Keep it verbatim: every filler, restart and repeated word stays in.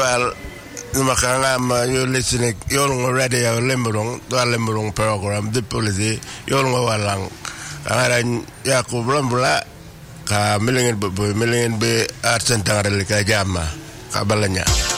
dual Makangama, you're listening, you're already a limberong, the limberong program, the policy, you're walang. Aran Yakub Rambla, ka million million be arts and tangarel ka jama, kabalanya.